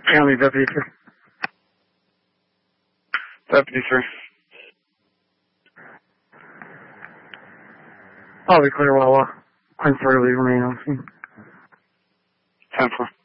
County Deputy 3. Deputy 3. I'll be clear while I'm thoroughly remain on scene. 10-4.